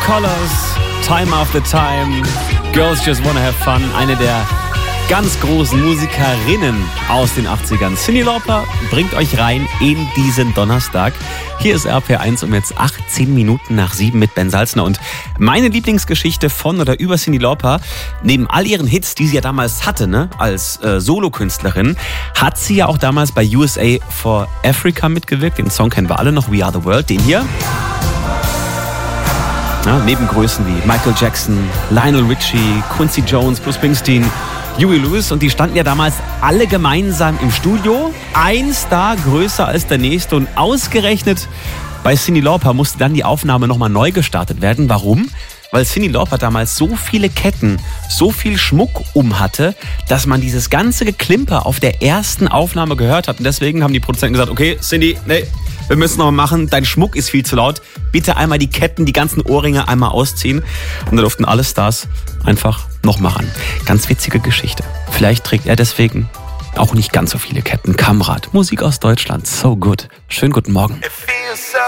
Colors, Time After Time, Girls Just Wanna Have Fun, eine der ganz großen Musikerinnen aus den 80ern. Cyndi Lauper bringt euch rein in diesen Donnerstag. Hier ist RPR1 um jetzt 18 Minuten nach 7 mit Ben Salzner. Und meine Lieblingsgeschichte von oder über Cyndi Lauper, neben all ihren Hits, die sie ja damals hatte, ne, als Solokünstlerin, hat sie ja auch damals bei USA for Africa mitgewirkt. Den Song kennen wir alle noch, We Are the World, den hier. Ja, neben Größen wie Michael Jackson, Lionel Richie, Quincy Jones, Bruce Springsteen, Huey Lewis, und die standen ja damals alle gemeinsam im Studio. Ein Star größer als der nächste, und ausgerechnet bei Cyndi Lauper musste dann die Aufnahme nochmal neu gestartet werden. Warum? Weil Cyndi Lauper damals so viele Ketten, so viel Schmuck hatte, dass man dieses ganze Geklimper auf der ersten Aufnahme gehört hat. Und deswegen haben die Produzenten gesagt, okay, Cyndi, nee, wir müssen noch mal machen, dein Schmuck ist viel zu laut. Bitte einmal die Ketten, die ganzen Ohrringe einmal ausziehen. Und da durften alle Stars einfach noch machen. Ganz witzige Geschichte. Vielleicht trägt er deswegen auch nicht ganz so viele Ketten. Kamrat, Musik aus Deutschland, so good. Schönen guten Morgen. It feels so